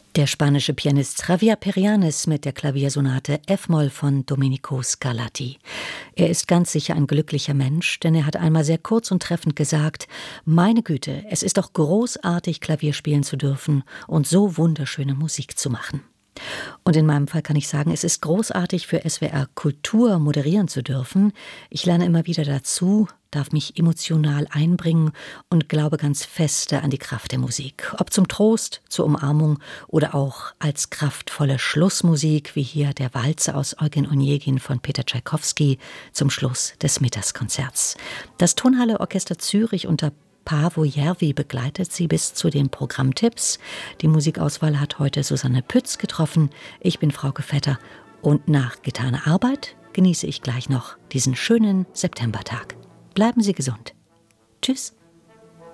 Der spanische Pianist Javier Perianes mit der Klaviersonate F-Moll von Domenico Scarlatti. Er ist ganz sicher ein glücklicher Mensch, denn er hat einmal sehr kurz und treffend gesagt: Meine Güte, es ist doch großartig, Klavier spielen zu dürfen und so wunderschöne Musik zu machen. Und in meinem Fall kann ich sagen, es ist großartig, für SWR Kultur moderieren zu dürfen. Ich lerne immer wieder dazu, darf mich emotional einbringen und glaube ganz feste an die Kraft der Musik. Ob zum Trost, zur Umarmung oder auch als kraftvolle Schlussmusik, wie hier der Walzer aus Eugen Onegin von Peter Tschaikowski zum Schluss des Mittagskonzerts. Das Tonhalle Orchester Zürich unter Paavo Järvi begleitet sie bis zu den Programmtipps. Die Musikauswahl hat heute Susanne Pütz getroffen. Ich bin Frauke Vetter und nach getaner Arbeit genieße ich gleich noch diesen schönen Septembertag. Bleiben Sie gesund. Tschüss.